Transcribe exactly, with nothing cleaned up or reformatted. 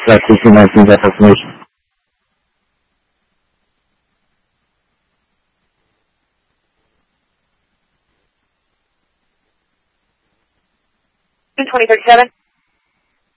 Flight C C nineteen, that destination. two twenty thirty-seven.